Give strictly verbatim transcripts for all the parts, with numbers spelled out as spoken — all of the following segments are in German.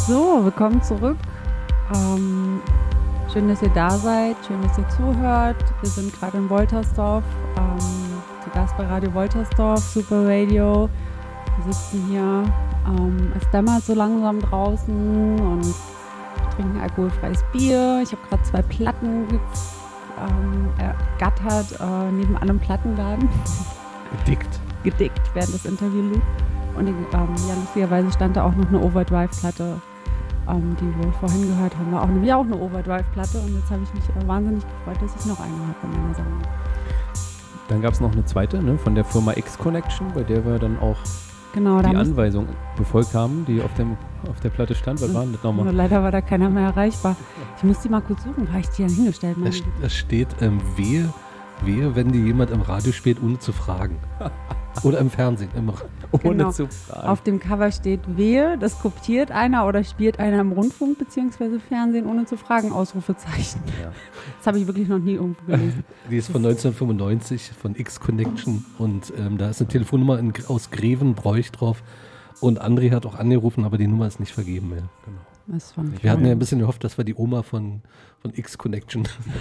So, willkommen zurück. Ähm, schön, dass ihr da seid, schön, dass ihr zuhört. Wir sind gerade in Woltersdorf, ähm, zu Gast bei Radio Woltersdorf, Super Radio. Wir sitzen hier, ähm, es dämmert so langsam draußen und trinken alkoholfreies Bier. Ich habe gerade zwei Platten ge- ähm, ergattert, äh, neben einem Plattenladen. Gedickt. Gedickt, während das Interview lief. Und ähm, ja, lustigerweise stand da auch noch eine Overdrive-Platte, ähm, die wir vorhin gehört haben. War auch eine, ja, auch eine Overdrive-Platte. Und jetzt habe ich mich äh, wahnsinnig gefreut, dass ich noch eine habe in meiner Sammlung. Dann gab es noch eine zweite, ne, von der Firma X-Connection, bei der wir dann auch genau, die da Anweisung befolgt haben, die auf, dem, auf der Platte stand. Was war denn das nochmal? Leider war da keiner mehr erreichbar. Ich muss die mal kurz suchen, habe ich die dann hingestellt. Da, da steht, ähm, wehe, wehe, wenn dir jemand im Radio spielt, ohne zu fragen. Oder im Fernsehen. Im Ohne genau. zu fragen. Auf dem Cover steht wehe, das kopiert einer oder spielt einer im Rundfunk bzw. Fernsehen, ohne zu fragen, Ausrufezeichen. Ja. Das habe ich wirklich noch nie irgendwo gelesen. Die ist von neunzehnhundertfünfundneunzig, von X-Connection. Und ähm, da ist eine Telefonnummer in, aus Grevenbroich drauf. Und André hat auch angerufen, aber die Nummer ist nicht vergeben mehr. Genau. Das von Wir hatten ja ein bisschen gehofft, dass wir die Oma von, von X-Connection.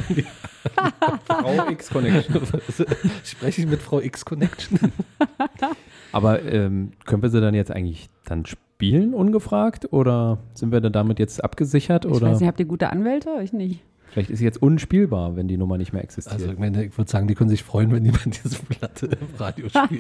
Frau X-Connection. Spreche ich mit Frau X-Connection? Aber ähm, können wir sie dann jetzt eigentlich dann spielen, ungefragt? Oder sind wir dann damit jetzt abgesichert? Ich Oder weiß nicht, habt ihr gute Anwälte? Ich nicht. vielleicht ist sie jetzt unspielbar, wenn die Nummer nicht mehr existiert. Also ich meine, ich würde sagen, die können sich freuen, wenn jemand diese Platte im Radio spielt.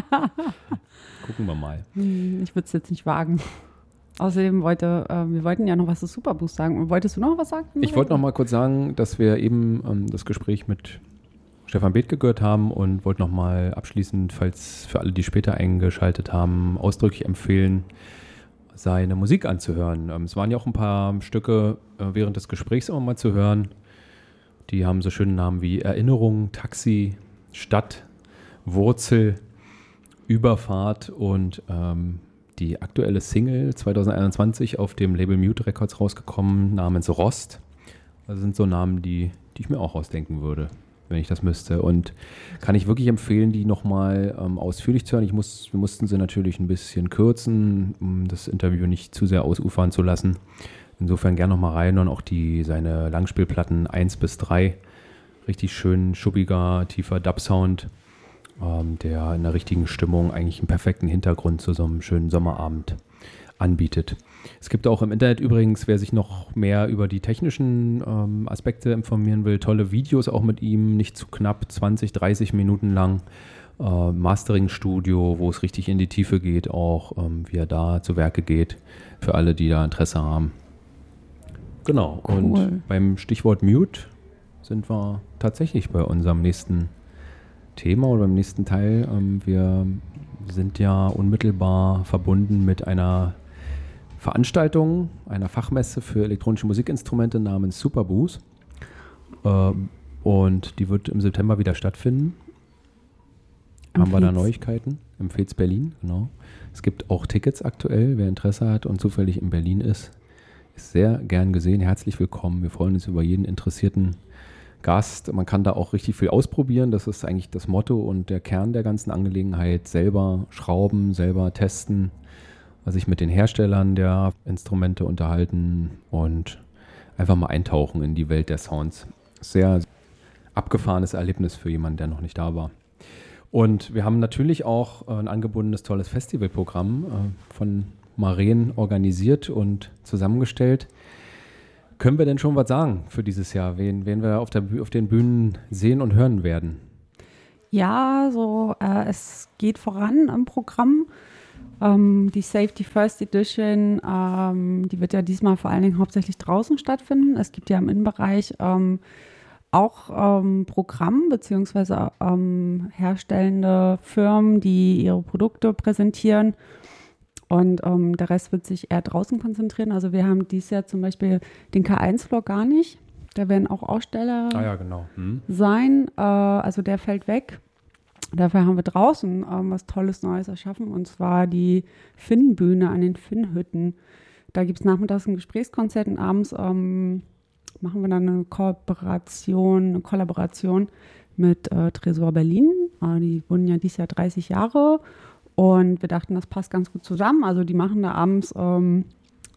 Gucken wir mal. Hm, Ich würde es jetzt nicht wagen. Außerdem wollte, äh, wir wollten ja noch was zu Superboost sagen. Und wolltest du noch was sagen? Ich wollte noch mal kurz sagen, dass wir eben ähm, das Gespräch mit Stefan Bethke gehört haben und wollte noch mal abschließend, falls für alle, die später eingeschaltet haben, ausdrücklich empfehlen, seine Musik anzuhören. Ähm, es waren ja auch ein paar Stücke äh, während des Gesprächs immer mal zu hören. Die haben so schöne Namen wie Erinnerung, Taxi, Stadt, Wurzel, Überfahrt und ähm, die aktuelle Single zwanzig einundzwanzig auf dem Label Mute Records rausgekommen, namens Rost. Das sind so Namen, die, die ich mir auch ausdenken würde, wenn ich das müsste. Und kann ich wirklich empfehlen, die nochmal ähm, ausführlich zu hören. Ich muss, wir mussten sie natürlich ein bisschen kürzen, um das Interview nicht zu sehr ausufern zu lassen. Insofern gerne nochmal rein und auch die, seine Langspielplatten eins bis drei. Richtig schön schuppiger, tiefer Dub-Sound. Ähm, der in der richtigen Stimmung eigentlich einen perfekten Hintergrund zu so einem schönen Sommerabend anbietet. Es gibt auch im Internet übrigens, wer sich noch mehr über die technischen ähm, Aspekte informieren will, tolle Videos auch mit ihm, nicht zu knapp, zwanzig, dreißig Minuten lang. Äh, Mastering-Studio, wo es richtig in die Tiefe geht, auch ähm, wie er da zu Werke geht, für alle, die da Interesse haben. Genau, Cool. Und beim Stichwort Mute sind wir tatsächlich bei unserem nächsten Thema oder beim nächsten Teil. Ähm, wir sind ja unmittelbar verbunden mit einer Veranstaltung, einer Fachmesse für elektronische Musikinstrumente namens Superboost. Ähm, und die wird im September wieder stattfinden. Am Haben wir da Fez. Neuigkeiten? Im Fez Berlin, genau. Es gibt auch Tickets aktuell. Wer Interesse hat und zufällig in Berlin ist, ist sehr gern gesehen. Herzlich willkommen. Wir freuen uns über jeden Interessierten Gast. Man kann da auch richtig viel ausprobieren. Das ist eigentlich das Motto und der Kern der ganzen Angelegenheit. Selber schrauben, selber testen, sich mit den Herstellern der Instrumente unterhalten und einfach mal eintauchen in die Welt der Sounds. Sehr abgefahrenes Erlebnis für jemanden, der noch nicht da war. Und wir haben natürlich auch ein angebundenes, tolles Festivalprogramm äh, von Maren organisiert und zusammengestellt. Können wir denn schon was sagen für dieses Jahr, wen, wen wir auf, der, auf den Bühnen sehen und hören werden? Ja, so äh, es geht voran im Programm. Ähm, die Safety First Edition, ähm, die wird ja diesmal vor allen Dingen hauptsächlich draußen stattfinden. Es gibt ja im Innenbereich ähm, auch ähm, Programm beziehungsweise ähm, herstellende Firmen, die ihre Produkte präsentieren. Und ähm, der Rest wird sich eher draußen konzentrieren. Also wir haben dieses Jahr zum Beispiel den K eins Floor gar nicht. Da werden auch Aussteller Ah ja, genau. Hm. sein. Äh, also der fällt weg. Dafür haben wir draußen ähm, was Tolles Neues erschaffen. Und zwar die Finnbühne an den Finnhütten. Da gibt es nachmittags ein Gesprächskonzert und abends ähm, machen wir dann eine Kooperation, eine Kollaboration mit äh, Tresor Berlin. Äh, die wurden ja dieses Jahr dreißig Jahre. Und wir dachten, das passt ganz gut zusammen. Also die machen da abends ähm,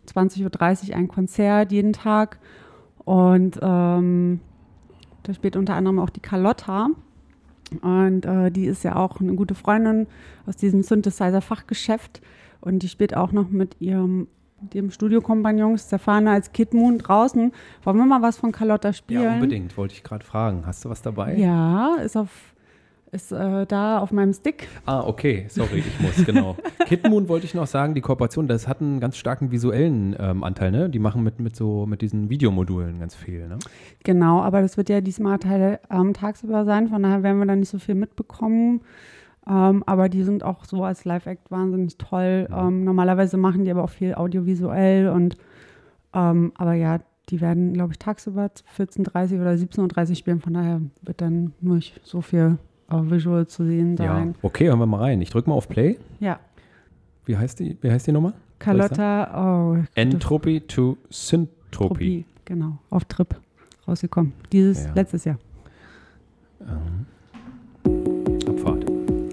zwanzig Uhr dreißig ein Konzert jeden Tag. Und ähm, da spielt unter anderem auch die Carlotta. Und äh, die ist ja auch eine gute Freundin aus diesem Synthesizer-Fachgeschäft. Und die spielt auch noch mit ihrem, mit ihrem Studiokompagnon Stefane als Kid Moon draußen. Wollen wir mal was von Carlotta spielen? Ja, unbedingt. Wollte ich gerade fragen. Hast du was dabei? Ja, ist auf ist äh, da auf meinem Stick. Ah, okay. Sorry, ich muss, genau. Kid Moon wollte ich noch sagen, die Kooperation, das hat einen ganz starken visuellen ähm, Anteil, ne? Die machen mit, mit so mit diesen Videomodulen ganz viel, ne? Genau, aber das wird ja diesmal Teil ähm, tagsüber sein, von daher werden wir da nicht so viel mitbekommen. Ähm, aber die sind auch so als Live-Act wahnsinnig toll. Ähm, normalerweise machen die aber auch viel audiovisuell und ähm, aber ja, die werden, glaube ich, tagsüber vierzehn Uhr dreißig oder siebzehn Uhr dreißig spielen, von daher wird dann nicht so viel äh, Visual zu sehen sein. Ja, okay, hören wir mal rein. Ich drücke mal auf Play. Ja. Wie heißt die, wie heißt die Nummer? Carlotta, oh. Entropy to Syntropy. Genau, auf Trip rausgekommen. Dieses, Ja. letztes Jahr.